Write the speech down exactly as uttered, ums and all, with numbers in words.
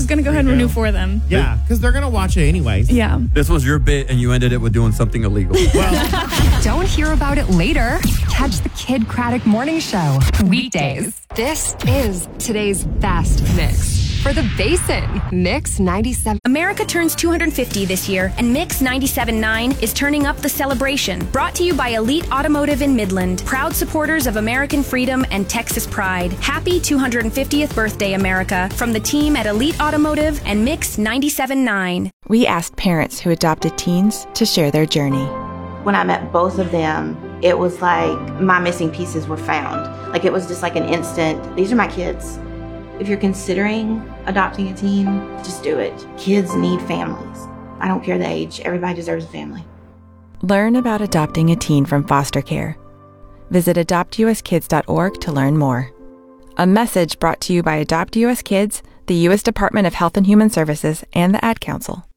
going to go ahead and renew for them. Yeah, because they're going to watch it anyways. Yeah. This was your bit, and you ended it with doing something illegal. Well, Don't hear about it later. Catch the Kid Craddock Morning Show weekdays. This is today's best mix. For the Basin, Mix ninety-seven. America turns two hundred fifty this year, and Mix ninety-seven point nine is turning up the celebration. Brought to you by Elite Automotive in Midland, proud supporters of American freedom and Texas pride. Happy two hundred fiftieth birthday, America, from the team at Elite Automotive and Mix ninety-seven point nine. We asked parents who adopted teens to share their journey. When I met both of them, it was like my missing pieces were found. Like it was just like an instant, these are my kids. If you're considering adopting a teen, just do it. Kids need families. I don't care the age. Everybody deserves a family. Learn about adopting a teen from foster care. Visit adopt u s kids dot org to learn more. A message brought to you by Adopt U S Kids, the U S Department of Health and Human Services, and the Ad Council.